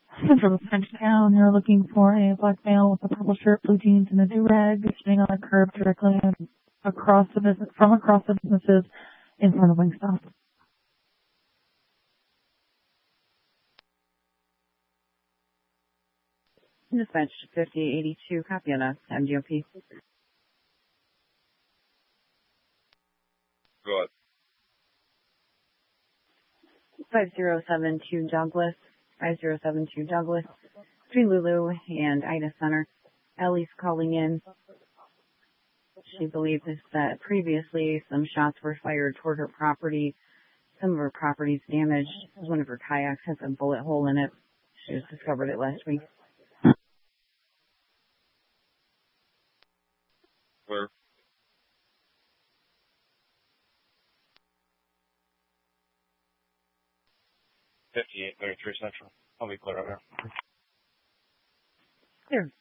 Central French town, you're looking for a black male with a purple shirt, blue jeans, and a do-rag sitting on a curb directly across the business, from across the businesses in front of Wingstop. Dispatch 5082, copy on a MDOP. Go ahead. 5072 Douglas, 5072 Douglas, between Lulu and Ida Center. Ellie's calling in. She believes that previously some shots were fired toward her property. Some of her property's damaged. One of her kayaks has a bullet hole in it. She just discovered it last week. Clear. $58.33 Central. I'll be clear over here. Clear.